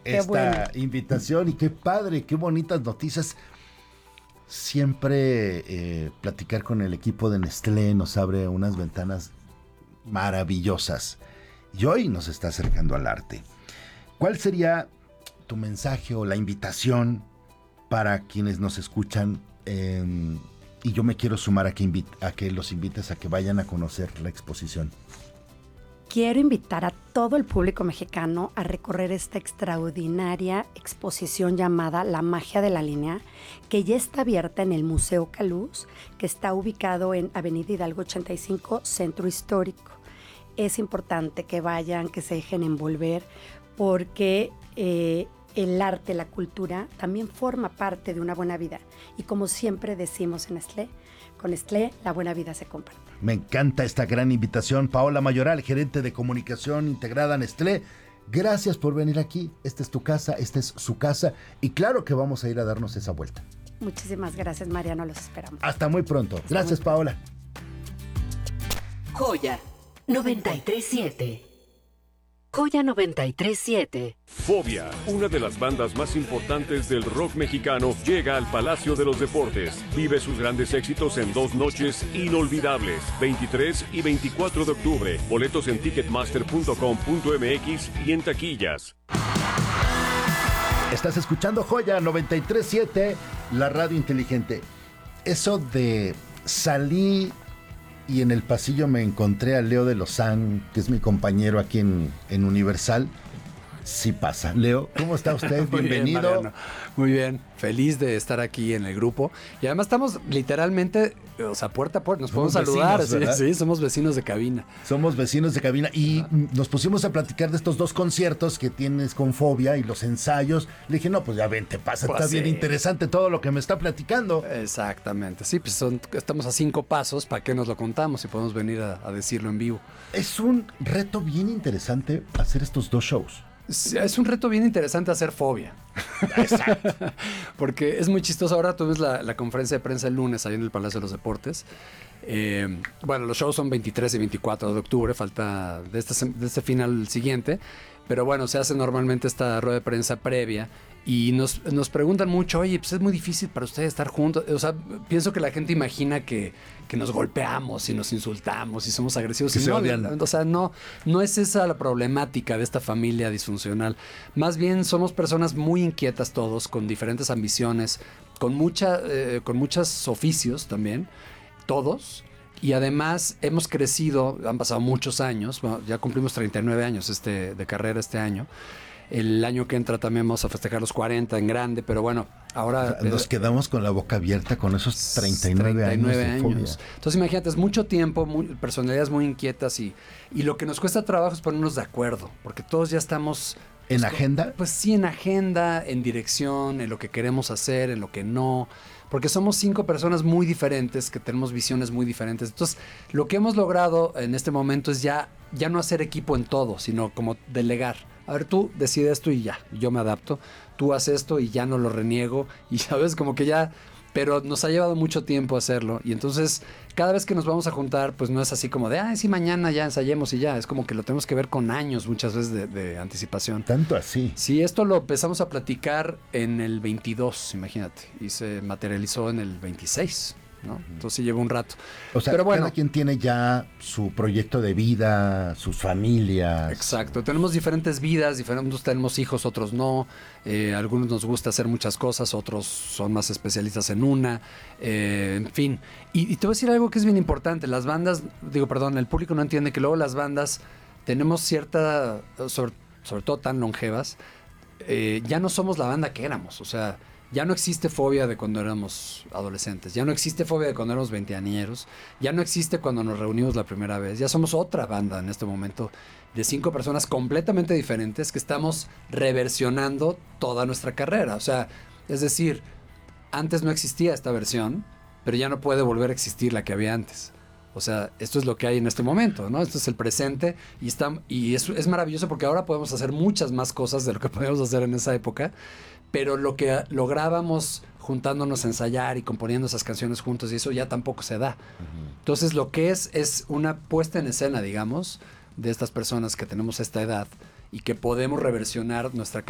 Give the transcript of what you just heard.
Qué bueno. esta invitación y qué padre, qué bonitas noticias. Siempre platicar con el equipo de Nestlé nos abre unas ventanas maravillosas y hoy nos está acercando al arte. ¿Cuál sería tu mensaje o la invitación para quienes nos escuchan? Y yo me quiero sumar a que los invites a que vayan a conocer la exposición. Quiero invitar a todo el público mexicano a recorrer esta extraordinaria exposición llamada La Magia de la Línea, que ya está abierta en el Museo Caluz, que está ubicado en Avenida Hidalgo 85, Centro Histórico. Es importante que vayan, que se dejen envolver, porque el arte, la cultura, también forma parte de una buena vida. Y como siempre decimos en Nestlé, con Nestlé la buena vida se comparte. Me encanta esta gran invitación. Paola Mayoral, gerente de comunicación integrada Nestlé. Gracias por venir aquí. Esta es tu casa, esta es su casa. Y claro que vamos a ir a darnos esa vuelta. Muchísimas gracias, Mariano. Los esperamos. Hasta muy pronto. Gracias, Paola. Joya 937. Joya 937. Fobia, una de las bandas más importantes del rock mexicano, llega al Palacio de los Deportes. Vive sus grandes éxitos en 2 noches inolvidables, 23 y 24 de octubre. Boletos en ticketmaster.com.mx y en taquillas. Estás escuchando Joya 937, la radio inteligente. Eso de salí y en el pasillo me encontré a Leo de Lozán, que es mi compañero aquí en Universal. Sí pasa. Leo, ¿cómo está usted? Bienvenido. Bien, muy bien, feliz de estar aquí en el grupo. Y además estamos literalmente, o sea, puerta a puerta, nos podemos saludar. Vecinos, sí, somos vecinos de cabina. Somos vecinos de cabina y nos pusimos a platicar de estos 2 conciertos que tienes con Fobia y los ensayos. Le dije, no, pues ya ven, te pasa, Pues está sí. bien interesante todo lo que me está platicando. Exactamente, sí, pues estamos a 5 pasos, ¿para qué nos lo contamos? Y podemos venir a decirlo en vivo. Es un reto bien interesante hacer estos 2 shows. Es un reto bien interesante hacer Fobia. Exacto. Porque es muy chistoso. Ahora tuvimos la conferencia de prensa el lunes ahí en el Palacio de los Deportes. Bueno, los shows son 23 y 24 de octubre, falta de este final siguiente. Pero bueno, se hace normalmente esta rueda de prensa previa y nos preguntan mucho, oye, pues es muy difícil para ustedes estar juntos. O sea, pienso que la gente imagina que nos golpeamos y nos insultamos y somos agresivos. Que y se no, odian. o sea, no es esa la problemática de esta familia disfuncional. Más bien somos personas muy inquietas todos, con diferentes ambiciones, con muchos oficios también, todos. Y además hemos crecido, han pasado muchos años, bueno, ya cumplimos 39 años de carrera este año. El año que entra también vamos a festejar los 40 en grande, pero bueno, ahora... O sea, nos quedamos con la boca abierta con esos 39 años de Fobia. Entonces imagínate, es mucho tiempo, personalidades muy inquietas y lo que nos cuesta trabajo es ponernos de acuerdo, porque todos ya estamos... ¿En agenda? Pues sí, en agenda, en dirección, en lo que queremos hacer, en lo que no... Porque somos 5 personas muy diferentes, que tenemos visiones muy diferentes. Entonces, lo que hemos logrado en este momento es ya no hacer equipo en todo, sino como delegar. A ver, tú decides esto y ya, yo me adapto. Tú haces esto y ya no lo reniego. Y sabes, como que ya... Pero nos ha llevado mucho tiempo hacerlo. Y entonces, cada vez que nos vamos a juntar, pues no es así como de, sí, mañana ya ensayemos y ya. Es como que lo tenemos que ver con años muchas veces de anticipación. Tanto así. Sí, esto lo empezamos a platicar en el 22, imagínate. Y se materializó en el 26, ¿no? Entonces sí lleva un rato. O sea, pero bueno, cada quien tiene ya su proyecto de vida, sus familias. exacto, tenemos diferentes vidas, unos tenemos hijos, otros no. Algunos nos gusta hacer muchas cosas, otros son más especialistas en una. En fin. Y te voy a decir algo que es bien importante. Las bandas, el público no entiende que luego las bandas tenemos cierta, sobre todo tan longevas, ya no somos la banda que éramos. O sea, ya no existe Fobia de cuando éramos adolescentes, ya no existe Fobia de cuando éramos veinteañeros, ya no existe cuando nos reunimos la primera vez, ya somos otra banda en este momento de 5 personas completamente diferentes que estamos reversionando toda nuestra carrera. O sea, es decir, antes no existía esta versión, pero ya no puede volver a existir la que había antes. O sea, esto es lo que hay en este momento, ¿no? Esto es el presente y es maravilloso porque ahora podemos hacer muchas más cosas de lo que podíamos hacer en esa época, pero lo que lográbamos juntándonos a ensayar y componiendo esas canciones juntos y eso ya tampoco se da. Entonces lo que es una puesta en escena, digamos, de estas personas que tenemos esta edad y que podemos reversionar nuestra